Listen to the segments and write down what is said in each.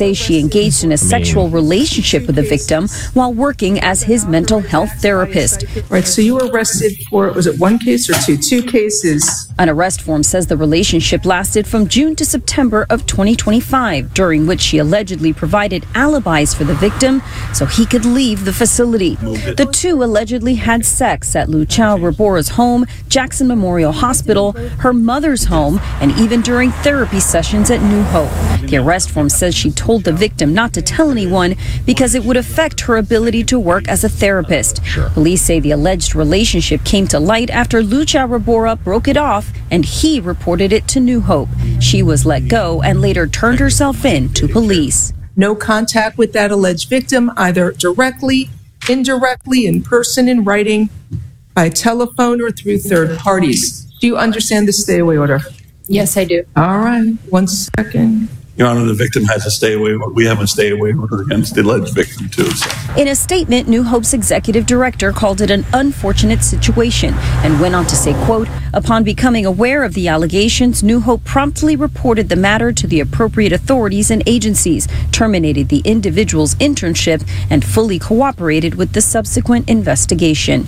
say she engaged in a sexual relationship with the victim while working as his mental health therapist. Right, so you were arrested for, was it one case or two? Two cases. An arrest form says the relationship lasted from June to September of 2025, during which she allegedly provided alibis for the victim so he could leave the facility. The two allegedly had sex at Luchao Rabora's home, Jackson Memorial Hospital, her mother's home, and even during therapy sessions at New Hope. The arrest form says she told the victim not to tell anyone because it would affect her ability to work as a therapist. Police say the alleged relationship came to light after Luchao Rabora broke it off and he reported it to New Hope. She was let go and later turned herself in to police. No contact with that alleged victim, either directly, indirectly, in person, in writing, by telephone, or through third parties. Do you understand the stay away order? Yes, I do. All right, 1 second. Your Honor, the victim has a stay away. We have a stay away order against the alleged victim, too. So. In a statement, New Hope's executive director called it an unfortunate situation and went on to say, quote, upon becoming aware of the allegations, New Hope promptly reported the matter to the appropriate authorities and agencies, terminated the individual's internship, and fully cooperated with the subsequent investigation.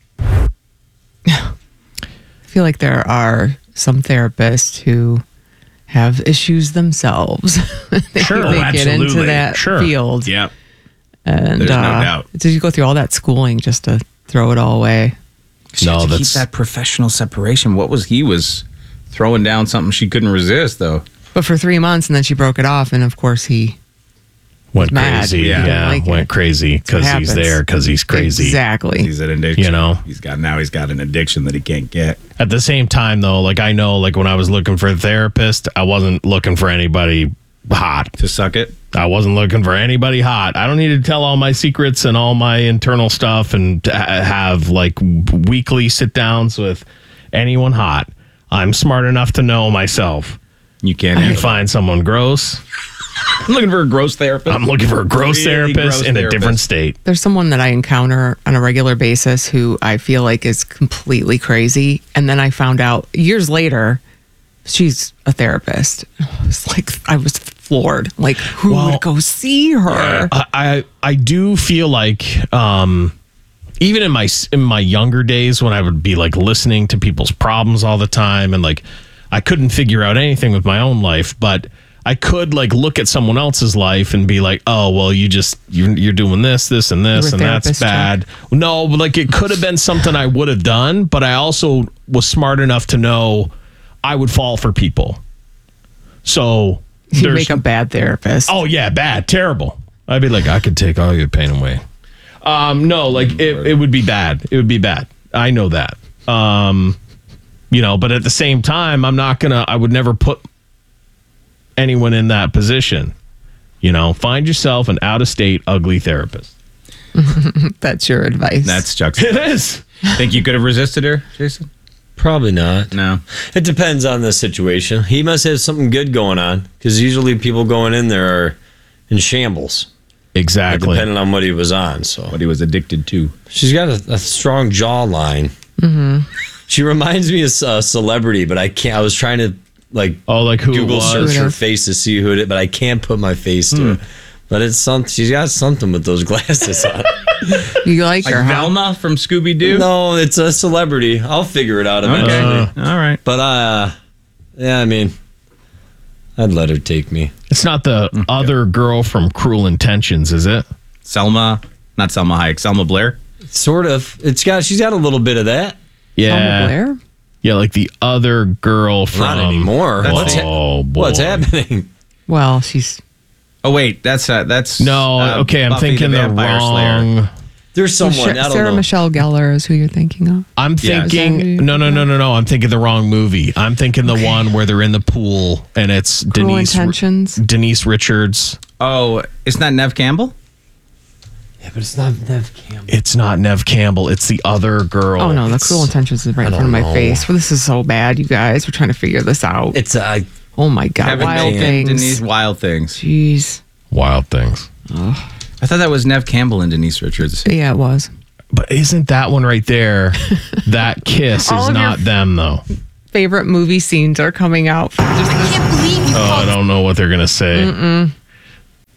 I feel like there are some therapists who have issues themselves. They get into that field. Yep. And there's no doubt. Did you go through all that schooling just to throw it all away? No, that's keep that professional separation. He was throwing down something she couldn't resist, though. But for 3 months, and then she broke it off, and of course he went mad. crazy. Went crazy because he's there because he's crazy. Exactly. He's an addiction. You know, he's got an addiction that he can't get. At the same time, though, like I know, like when I was looking for a therapist, I wasn't looking for anybody hot to suck it. I wasn't looking for anybody hot. I don't need to tell all my secrets and all my internal stuff and have like weekly sit downs with anyone hot. I'm smart enough to know myself. You can't. You find someone gross. I'm looking for a gross therapist. I'm looking for a gross therapist in a different state. There's someone that I encounter on a regular basis who I feel like is completely crazy. And then I found out years later, she's a therapist. I was floored. Like, who would go see her? I do feel like even in my younger days when I would be like listening to people's problems all the time and like I couldn't figure out anything with my own life, but I could like look at someone else's life and be like, oh, well, you're doing this, and this, and that's bad. No, but like it could have been something I would have done, but I also was smart enough to know I would fall for people. So you make a bad therapist. Oh yeah, bad, terrible. I'd be like, I could take all your pain away. No, like it would be bad. It would be bad. I know that. But at the same time, I would never put anyone in that position. Find yourself an out-of-state ugly therapist. That's your advice. That's Chuck's. It is. Think you could have resisted her, Jason? Probably not. No. It depends on the situation. He must have something good going on because usually people going in there are in shambles. Exactly. Depending on what he was on. So what he was addicted to. She's got a strong jawline. Mm-hmm. She reminds me of a celebrity, but I can't. I was trying to who Google search Who her face to see who it is, but I can't put my face to it. But it's something. She's got something with those glasses on. You like her, Velma from Scooby-Doo? No, it's a celebrity. I'll figure it out eventually. All right. But I mean, I'd let her take me. It's not the other girl from Cruel Intentions, is it? Selma, not Selma Hayek, Selma Blair. Sort of. She's got a little bit of that. Yeah. Selma Blair? Yeah, like the other girl from... Not anymore. Boy. What's happening? Well, she's... Oh, wait, that's No, okay, I'm Buffy thinking the wrong... Slayer. There's someone, I don't Sarah know. Michelle Gellar is who you're thinking of. I'm thinking... No. I'm thinking the wrong movie. I'm thinking the one where they're in the pool and it's Cruel Intentions. Denise Richards. Oh, it's not Neve Campbell? Yeah, but it's not Neve Campbell. It's not Neve Campbell. It's the other girl. Oh, no, the Cruel Intentions is right in front of my face. Well, this is so bad, you guys. We're trying to figure this out. It's oh, my God. Kevin Wild Bacon, Things. Denise Wild Things. Jeez. Wild Things. I thought that was Neve Campbell and Denise Richards. Yeah, it was. But isn't that one right there? That kiss All is of not them, though. Favorite movie scenes are coming out. I can't believe you I don't know what they're going to say.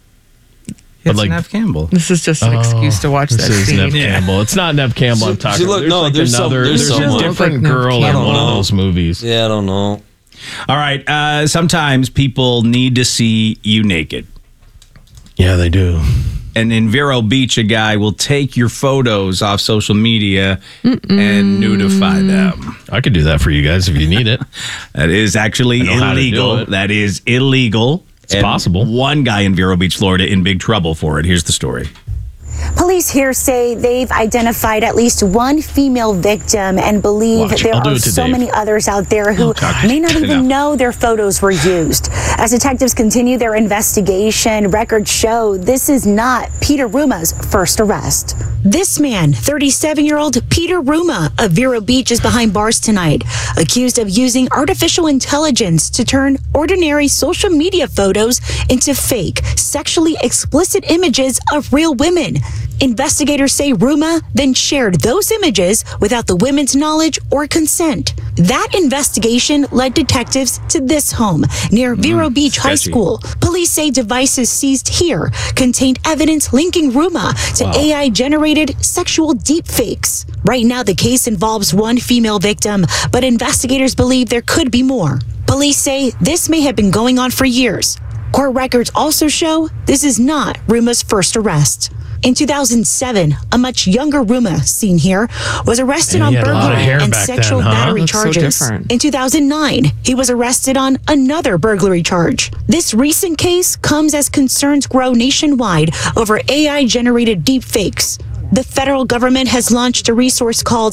It's like Nev Campbell. This is just an excuse to watch that this is scene. Nev Campbell. It's not Nev Campbell. I'm talking. look, There's no, like there's another. there's There's a someone. different Nev girl in Campbell. one of those movies. Yeah, I don't know. All right. Sometimes people need to see you naked. Yeah, they do. And in Vero Beach, a guy will take your photos off social media and nudify them. I could do that for you guys if you need it. That is actually I know how to do illegal. it. That is illegal. It's possible. One guy in Vero Beach, Florida, in big trouble for it. Here's the story. Police here say they've identified at least one female victim and believe Watch. there I'll do are it to so Dave. many others out there who may not even know their photos were used. As detectives continue their investigation, records show this is not Peter Ruma's first arrest. This man, 37-year-old Peter Ruma of Vero Beach, is behind bars tonight, accused of using artificial intelligence to turn ordinary social media photos into fake, sexually explicit images of real women. Investigators say Ruma then shared those images without the women's knowledge or consent. That investigation led detectives to this home near Vero Beach High School. Police say devices seized here contained evidence linking Ruma to AI-generated sexual deepfakes. Right now, the case involves one female victim, but investigators believe there could be more. Police say this may have been going on for years. Court records also show this is not Ruma's first arrest. In 2007, a much younger Ruma, seen here, was arrested on he had a lot of burglary hair and back sexual then, huh? battery Looks so charges. different. In 2009, he was arrested on another burglary charge. This recent case comes as concerns grow nationwide over AI-generated deepfakes. The federal government has launched a resource called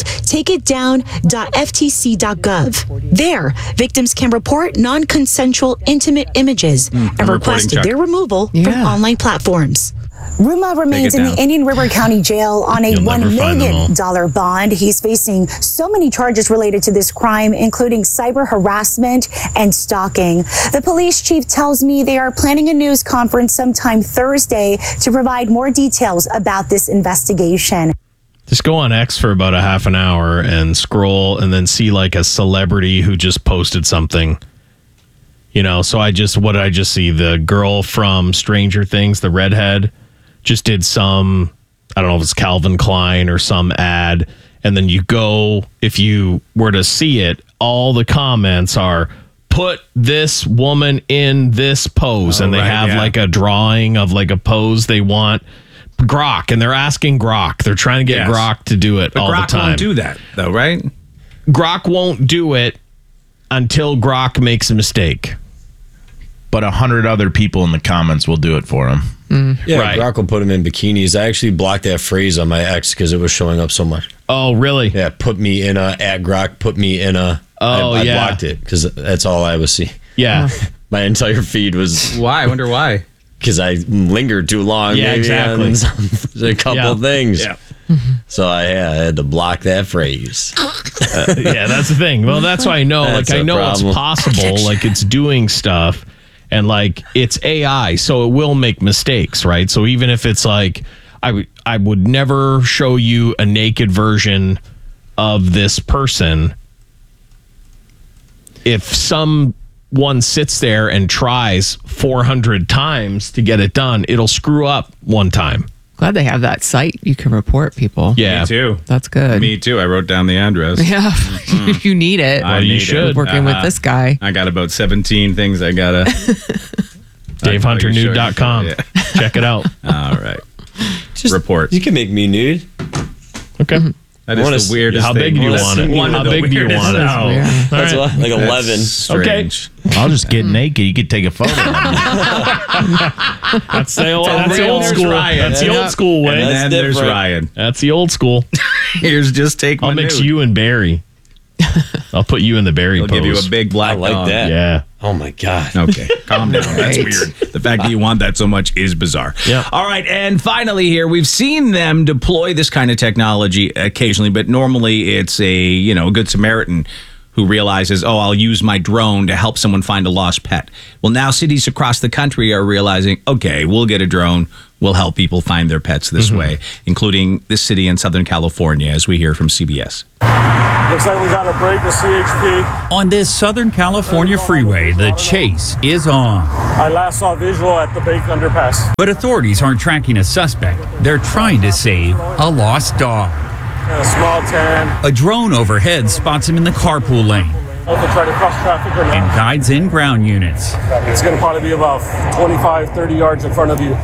takeitdown.ftc.gov. There, victims can report non-consensual intimate images and request Chuck. their removal from online platforms. Ruma remains in the down. Indian River County Jail on a You'll never $1 find them all. million bond. He's facing so many charges related to this crime, including cyber harassment and stalking. The police chief tells me they are planning a news conference sometime Thursday to provide more details about this investigation. Just go on X for about a half an hour and scroll and then see like a celebrity who just posted something. You know, so what did I just see? The girl from Stranger Things, the redhead, just did some, I don't know if it's Calvin Klein or some ad. And then you go, if you were to see it, all the comments are, put this woman in this pose. And they have like a drawing of like a pose they want. Grok, and they're asking Grok. They're trying to get Grok to do it But all Grok the time. won't do that, though, right? Grok won't do it until Grok makes a mistake. But 100 other people in the comments will do it for him. Yeah, Right. Grok will put him in bikinis. I actually blocked that phrase on my ex because it was showing up so much. Oh, really? Yeah, put me in a at Grok. Put me in a. I yeah. blocked it because that's all I was seeing. Yeah. My entire feed was Why? I wonder why. because I lingered too long. Yeah, maybe exactly. on a couple Yeah. things. Yeah. So I had to block that phrase. Yeah, that's the thing. Well, that's why I know. That's like, I a know problem. it's possible. Like, it's doing stuff. And, like, it's AI, so it will make mistakes, right? So even if it's like, I would never show you a naked version of this person. If someone sits there and tries 400 times to get it done, it'll screw up one time. Glad they have that site you can report people. Yeah. Me too. That's good. Me too. I wrote down the address. Yeah, if you need it. I you need should. it. Working with this guy. I got about 17 things I gotta. DaveHunterNude.com. Yeah. Check it out. All right. Report. You can make me nude. Okay. That I wanna is the weirdest How thing. big do you Wanna want see it? me One How of the big do you weirdest. want it? No. Weird. That's All right. what, like That's 11. strange. I'll just get naked. You could take a photo. That's the old, that's the then old there's school. Ryan. That's the Yeah. old school way. And then there's different. Ryan. That's the old school. Here's just take my I'll mix nude. you and Barry. I'll put you in the Barry He'll pose. give you a big black I like dog. that. Yeah. Oh my God. Okay, calm down. That's Right. weird. The fact that you want that so much is bizarre. Yeah. All right, and finally here, we've seen them deploy this kind of technology occasionally, but normally it's a good Samaritan who realizes, oh, I'll use my drone to help someone find a lost pet. Well, now cities across the country are realizing, okay, we'll get a drone. will help people find their pets this way, including this city in Southern California, as we hear from CBS. Looks like we got a break with CHP. On this Southern California freeway, the chase is on. I last saw visual at the Bake underpass. But authorities aren't tracking a suspect. They're trying to save a lost dog. A small tan. A drone overhead spots him in the carpool lane. If they try to cross traffic or not. And guides in ground units. It's going to probably be about 25, 30 yards in front of you.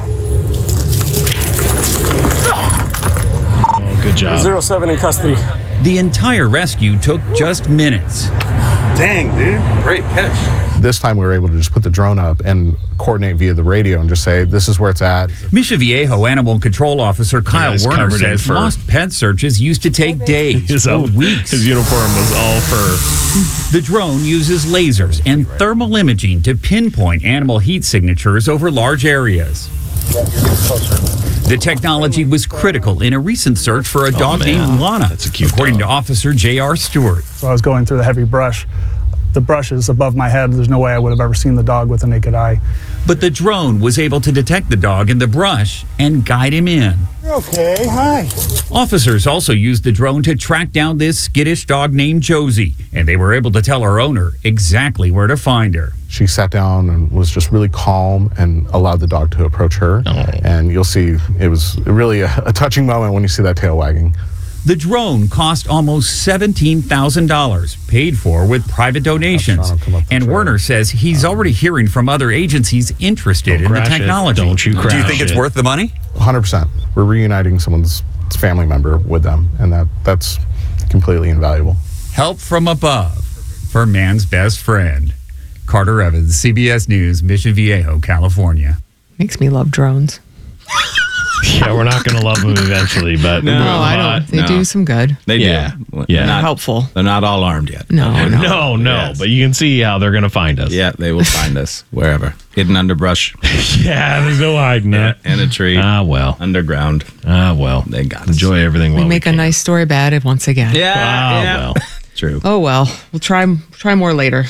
Oh, good job. 07 in custody. The entire rescue took just minutes. Dang, dude. Great catch. This time we were able to just put the drone up and coordinate via the radio and just say, this is where it's at. Mission Viejo Animal Control Officer Kyle Werner says lost pet searches used to take days or weeks. His uniform was all fur. The drone uses lasers and thermal imaging to pinpoint animal heat signatures over large areas. The technology was critical in a recent search for a dog named Lana, That's a cute according dog. to Officer J.R. Stewart. So I was going through the heavy brush. The brush is above my head. There's no way I would have ever seen the dog with the naked eye. But the drone was able to detect the dog in the brush and guide him in. Okay, hi. Officers also used the drone to track down this skittish dog named Josie, and they were able to tell her owner exactly where to find her. She sat down and was just really calm and allowed the dog to approach her. And you'll see it was really a touching moment when you see that tail wagging. The drone cost almost $17,000, paid for with private donations. And Werner says he's already hearing from other agencies interested in the technology. Don't you crash Do you think it's worth the money? 100%. We're reuniting someone's family member with them, and that's completely invaluable. Help from above for man's best friend. Carter Evans, CBS News, Mission Viejo, California. Makes me love drones. Yeah, we're not going to love them eventually, but No, I don't. They do some good. They Yeah. do. Yeah. Not Helpful. They're not all armed yet. No, No, Yes. but you can see how they're going to find us. Yeah, they will find us wherever. Hidden under brush. Yeah, there's no hiding Yeah, it. in a tree. Well. Underground. Well. They got us. Enjoy everything We while make a can. nice story bad once again. Yeah. Well. True. Oh well, we'll try more later.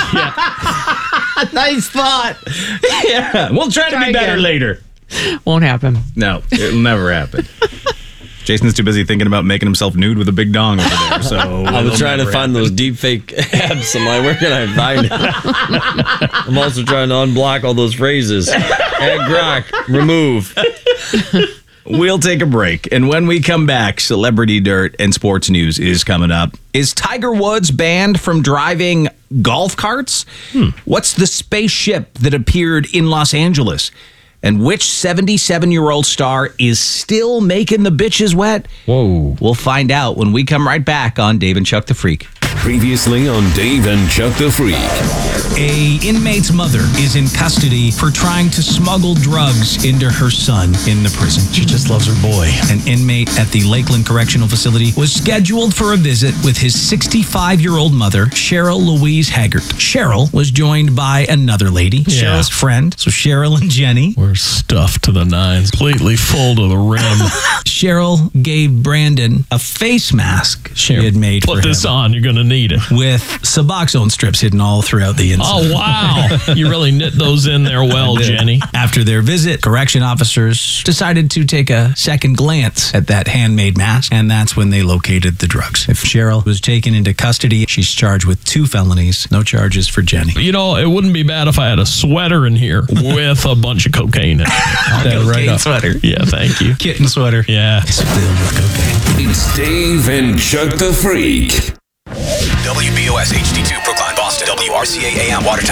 Nice thought. Yeah. We'll try to be better again. later. Won't happen. No, it'll never happen. Jason's too busy thinking about making himself nude with a big dong over there. So I was trying to find those deep fake abs. I'm like, where can I find it? I'm also trying to unblock all those phrases. Add grok, remove. We'll take a break. And when we come back, celebrity dirt and sports news is coming up. Is Tiger Woods banned from driving golf carts? What's the spaceship that appeared in Los Angeles? And which 77-year-old star is still making the bitches wet? Whoa. We'll find out when we come right back on Dave and Chuck the Freak. Previously on Dave and Chuck the Freak. A inmate's mother is in custody for trying to smuggle drugs into her son in the prison. She just loves her boy. An inmate at the Lakeland Correctional Facility was scheduled for a visit with his 65-year-old mother, Cheryl Louise Haggart. Cheryl was joined by another lady, Cheryl's friend. So Cheryl and Jenny. We're stuffed to the nines, completely full to the rim. Cheryl gave Brandon a face mask she had made for him. Put this on, you're going to need it. With Suboxone strips hidden all throughout the inside. Oh, wow. You really knit those in there well, Jenny. After their visit, correction officers decided to take a second glance at that handmade mask, and that's when they located the drugs. If Cheryl was taken into custody, she's charged with 2 felonies, no charges for Jenny. You know, it wouldn't be bad if I had a sweater in here with a bunch of cocaine in it. Cocaine sweater. Yeah, thank you. Kitten sweater. Yeah. It's filled with cocaine. It's Dave and Chuck the Freak. WBOS HD2 Brookline, Boston. WRCA AM Watertown.